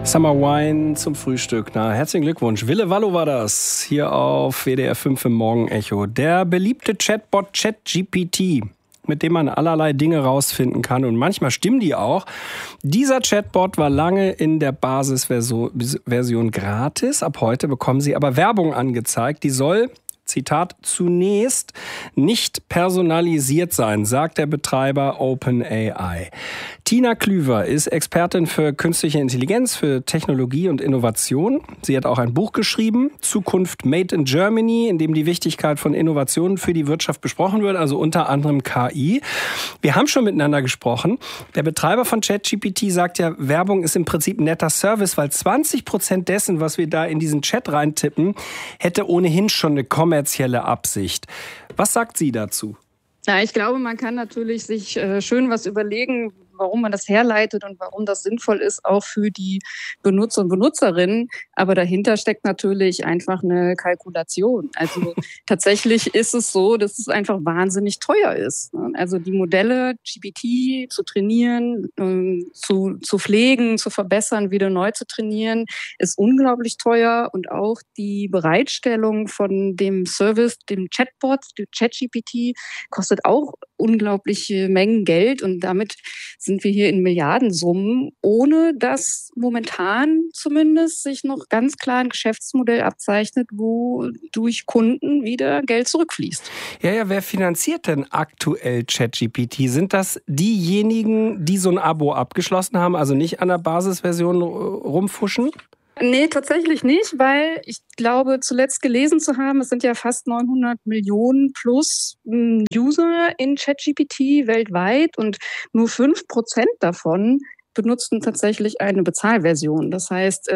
Summer Wine zum Frühstück. Na, herzlichen Glückwunsch. Wille Wallo war das, hier auf WDR 5 im Morgenecho. Der beliebte Chatbot ChatGPT, mit dem man allerlei Dinge rausfinden kann. Und manchmal stimmen die auch. Dieser Chatbot war lange in der Basisversion gratis. Ab heute bekommen Sie aber Werbung angezeigt. Die soll, Zitat, zunächst nicht personalisiert sein, sagt der Betreiber OpenAI. Tina Klüver ist Expertin für künstliche Intelligenz, für Technologie und Innovation. Sie hat auch ein Buch geschrieben, Zukunft Made in Germany, in dem die Wichtigkeit von Innovationen für die Wirtschaft besprochen wird, also unter anderem KI. Wir haben schon miteinander gesprochen. Der Betreiber von ChatGPT sagt ja, Werbung ist im Prinzip ein netter Service, weil 20% dessen, was wir da in diesen Chat reintippen, hätte ohnehin schon eine kommerzielle Absicht. Was sagt sie dazu? Ja, ich glaube, man kann natürlich sich schön was überlegen, warum man das herleitet und warum das sinnvoll ist, auch für die Benutzer und Benutzerinnen. Aber dahinter steckt natürlich einfach eine Kalkulation. Also tatsächlich ist es so, dass es einfach wahnsinnig teuer ist. Also die Modelle GPT zu trainieren, zu pflegen, zu verbessern, wieder neu zu trainieren, ist unglaublich teuer. Und auch die Bereitstellung von dem Service, dem Chatbot, dem ChatGPT, kostet auch unglaubliche Mengen Geld. Und damit sind wir hier in Milliardensummen, ohne dass momentan zumindest sich noch ganz klar ein Geschäftsmodell abzeichnet, wo durch Kunden wieder Geld zurückfließt. Ja, wer finanziert denn aktuell ChatGPT? Sind das diejenigen, die so ein Abo abgeschlossen haben, also nicht an der Basisversion rumfuschen? Nee, tatsächlich nicht, weil ich glaube, zuletzt gelesen zu haben, es sind ja fast 900 Millionen plus User in ChatGPT weltweit und nur 5% davon benutzen tatsächlich eine Bezahlversion. Das heißt,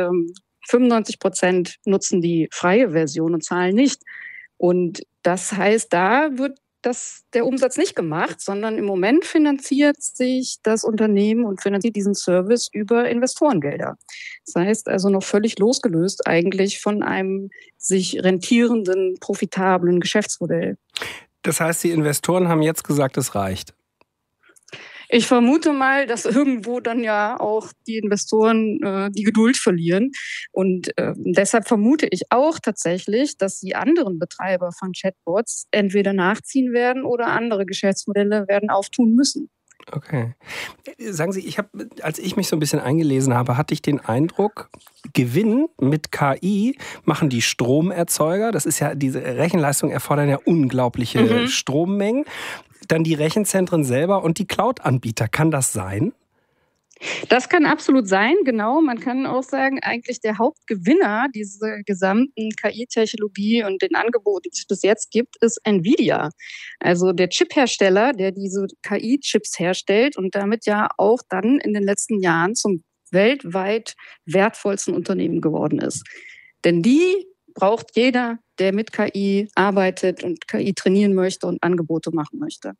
95% nutzen die freie Version und zahlen nicht. Und das heißt, da wird der Umsatz nicht gemacht, sondern im Moment finanziert sich das Unternehmen und finanziert diesen Service über Investorengelder. Das heißt also noch völlig losgelöst eigentlich von einem sich rentierenden, profitablen Geschäftsmodell. Das heißt, die Investoren haben jetzt gesagt, es reicht. Ich vermute mal, dass irgendwo dann ja auch die Investoren die Geduld verlieren. Und deshalb vermute ich auch tatsächlich, dass die anderen Betreiber von Chatbots entweder nachziehen werden oder andere Geschäftsmodelle werden auftun müssen. Okay. Sagen Sie, als ich mich so ein bisschen eingelesen habe, hatte ich den Eindruck, Gewinn mit KI machen die Stromerzeuger. Das ist ja, diese Rechenleistung erfordern ja unglaubliche Strommengen. Dann die Rechenzentren selber und die Cloud-Anbieter. Kann das sein? Das kann absolut sein, genau. Man kann auch sagen, eigentlich der Hauptgewinner dieser gesamten KI-Technologie und den Angeboten, die es bis jetzt gibt, ist Nvidia. Also der Chiphersteller, der diese KI-Chips herstellt und damit ja auch dann in den letzten Jahren zum weltweit wertvollsten Unternehmen geworden ist. Denn die braucht jeder, der mit KI arbeitet und KI trainieren möchte und Angebote machen möchte.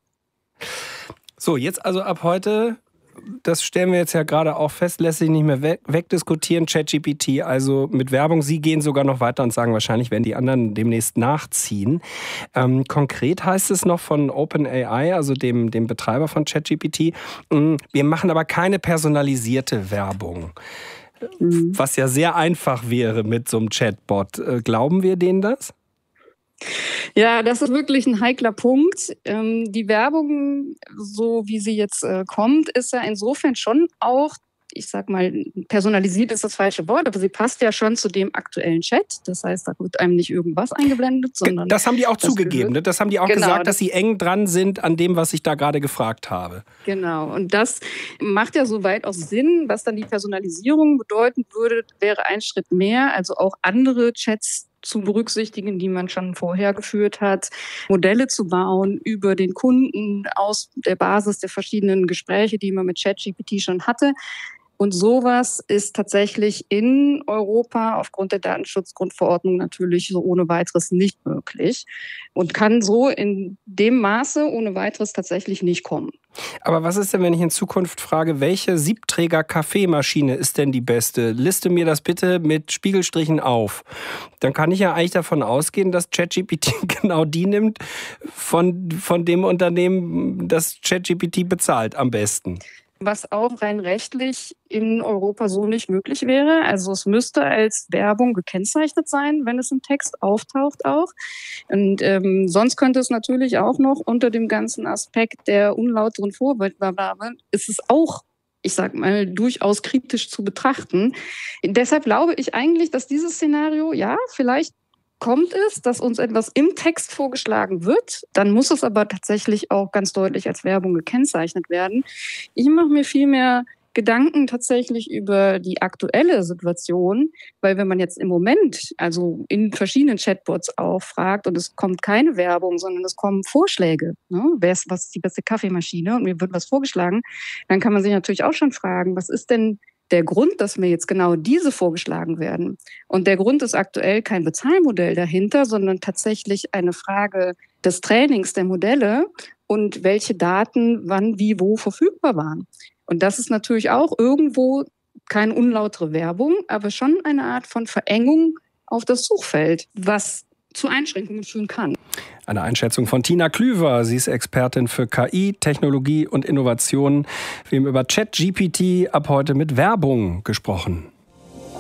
So, jetzt also ab heute, das stellen wir jetzt ja gerade auch fest, lässt sich nicht mehr wegdiskutieren, ChatGPT, also mit Werbung. Sie gehen sogar noch weiter und sagen, wahrscheinlich werden die anderen demnächst nachziehen. Konkret heißt es noch von OpenAI, also dem Betreiber von ChatGPT, wir machen aber keine personalisierte Werbung. Was ja sehr einfach wäre mit so einem Chatbot. Glauben wir denen das? Ja, das ist wirklich ein heikler Punkt. Die Werbung, so wie sie jetzt kommt, ist ja insofern schon auch, ich sag mal, personalisiert ist das falsche Wort, aber sie passt ja schon zu dem aktuellen Chat. Das heißt, da wird einem nicht irgendwas eingeblendet, sondern... Das haben die auch zugegeben, ne? Das haben die auch gesagt, dass sie eng dran sind an dem, was ich da gerade gefragt habe. Genau, und das macht ja soweit auch Sinn. Was dann die Personalisierung bedeuten würde, wäre ein Schritt mehr, also auch andere Chats zu berücksichtigen, die man schon vorher geführt hat, Modelle zu bauen über den Kunden aus der Basis der verschiedenen Gespräche, die man mit ChatGPT schon hatte. Und sowas ist tatsächlich in Europa aufgrund der Datenschutzgrundverordnung natürlich so ohne weiteres nicht möglich und kann so in dem Maße ohne weiteres tatsächlich nicht kommen. Aber was ist denn, wenn ich in Zukunft frage, welche Siebträger-Kaffeemaschine ist denn die beste? Liste mir das bitte mit Spiegelstrichen auf. Dann kann ich ja eigentlich davon ausgehen, dass ChatGPT genau die nimmt von dem Unternehmen, das ChatGPT bezahlt am besten. was auch rein rechtlich in Europa so nicht möglich wäre. Also es müsste als Werbung gekennzeichnet sein, wenn es im Text auftaucht auch. Und sonst könnte es natürlich auch noch unter dem ganzen Aspekt der unlauteren Vorwortnahme, ist es auch, ich sag mal, durchaus kritisch zu betrachten. Deshalb glaube ich eigentlich, dass dieses Szenario, ja, vielleicht kommt es, dass uns etwas im Text vorgeschlagen wird, dann muss es aber tatsächlich auch ganz deutlich als Werbung gekennzeichnet werden. Ich mache mir viel mehr Gedanken tatsächlich über die aktuelle Situation, weil wenn man jetzt im Moment, also in verschiedenen Chatbots auch fragt und es kommt keine Werbung, sondern es kommen Vorschläge, ne? Was ist die beste Kaffeemaschine und mir wird was vorgeschlagen, dann kann man sich natürlich auch schon fragen, was ist denn der Grund, dass mir jetzt genau diese vorgeschlagen werden. Und der Grund ist aktuell kein Bezahlmodell dahinter, sondern tatsächlich eine Frage des Trainings der Modelle und welche Daten wann, wie, wo verfügbar waren. Und das ist natürlich auch irgendwo keine unlautere Werbung, aber schon eine Art von Verengung auf das Suchfeld, was zu Einschränkungen führen kann. Eine Einschätzung von Tina Klüver. Sie ist Expertin für KI, Technologie und Innovation. Wir haben über ChatGPT ab heute mit Werbung gesprochen.